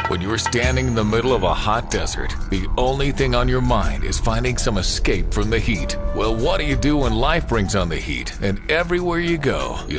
When you're standing in the middle of a hot desert, the only thing on your mind is finding some escape from the heat. Well, what do you do when life brings on the heat and everywhere you go, you